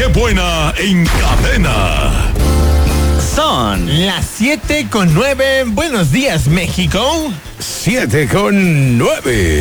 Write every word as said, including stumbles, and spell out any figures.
qué buena en cadena. Son las siete con nueve. Buenos días, México. siete con nueve.